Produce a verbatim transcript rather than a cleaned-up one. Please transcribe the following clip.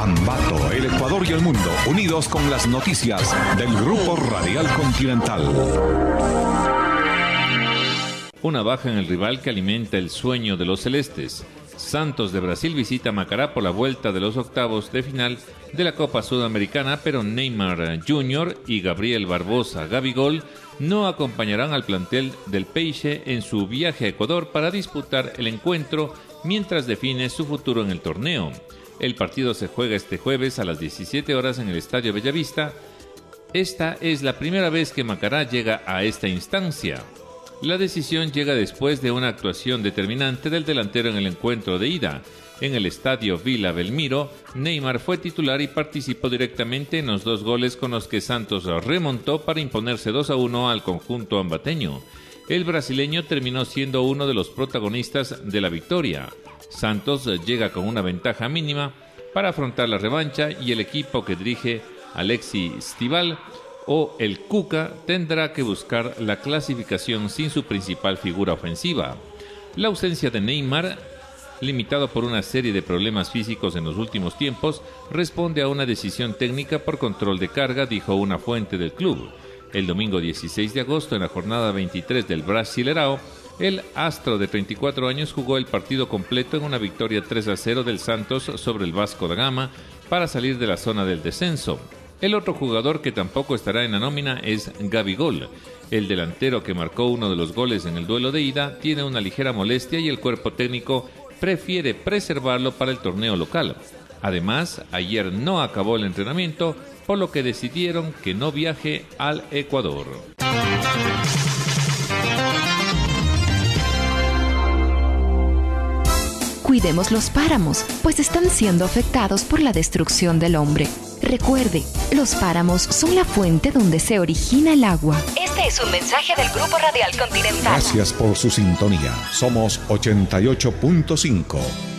Ambato, el Ecuador y el mundo, unidos con las noticias del Grupo Radial Continental. Una baja en el rival que alimenta el sueño de los celestes. Santos de Brasil visita Macará por la vuelta de los octavos de final de la Copa Sudamericana, pero Neymar junior y Gabriel Barbosa Gabigol no acompañarán al plantel del Peixe en su viaje a Ecuador para disputar el encuentro mientras define su futuro en el torneo. El partido se juega este jueves a las diecisiete horas en el Estadio Bellavista. Esta es la primera vez que Macará llega a esta instancia. La decisión llega después de una actuación determinante del delantero en el encuentro de ida. En el estadio Vila Belmiro, Neymar fue titular y participó directamente en los dos goles con los que Santos remontó para imponerse dos a uno al conjunto ambateño. El brasileño terminó siendo uno de los protagonistas de la victoria. Santos llega con una ventaja mínima para afrontar la revancha y el equipo que dirige Alexis Stival o el Cuca tendrá que buscar la clasificación sin su principal figura ofensiva. La ausencia de Neymar, limitado por una serie de problemas físicos en los últimos tiempos, responde a una decisión técnica por control de carga, dijo una fuente del club. El domingo dieciséis de agosto, en la jornada veintitrés del Brasileirão, el astro de treinta y cuatro años jugó el partido completo en una victoria tres a cero del Santos sobre el Vasco da Gama para salir de la zona del descenso. El otro jugador que tampoco estará en la nómina es Gabigol. El delantero que marcó uno de los goles en el duelo de ida tiene una ligera molestia y el cuerpo técnico prefiere preservarlo para el torneo local. Además, ayer no acabó el entrenamiento, por lo que decidieron que no viaje al Ecuador. Cuidemos los páramos, pues están siendo afectados por la destrucción del hombre. Recuerde, los páramos son la fuente donde se origina el agua. Este es un mensaje del Grupo Radial Continental. Gracias por su sintonía. Somos ochenta y ocho punto cinco.